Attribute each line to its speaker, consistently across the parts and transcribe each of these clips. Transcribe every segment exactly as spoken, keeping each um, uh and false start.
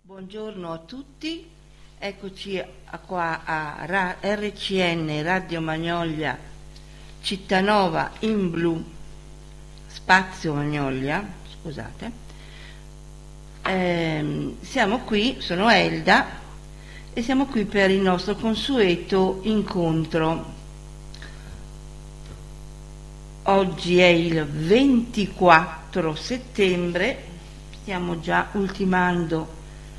Speaker 1: Buongiorno a tutti, eccoci a qua a R C N Radio Magnolia Cittanova in blu, spazio Magnolia, scusate. Eh, siamo qui, sono Elda e siamo qui per il nostro consueto incontro. Oggi è il ventiquattro settembre, stiamo già ultimando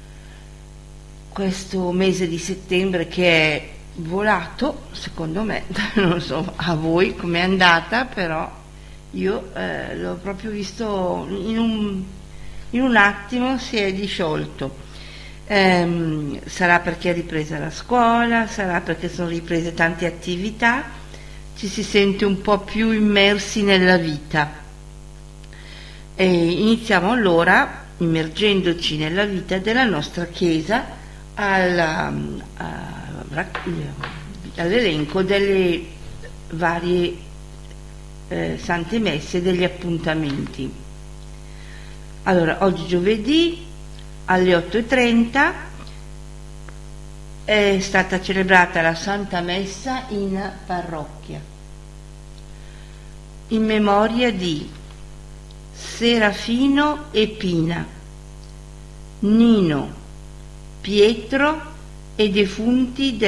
Speaker 1: questo mese di settembre che è volato, secondo me, non so a voi com'è andata, però io eh, l'ho proprio visto in un, in un attimo si è disciolto. Ehm, sarà perché è ripresa la scuola, sarà perché sono riprese tante attività, ci si sente un po' più immersi nella vita. E iniziamo allora immergendoci nella vita della nostra Chiesa, Alla, a, all'elenco delle varie eh, sante messe, degli appuntamenti. Allora, oggi giovedì alle otto e trenta è stata celebrata la Santa Messa in parrocchia in memoria di Serafino e Pina, Nino, Pietro e defunti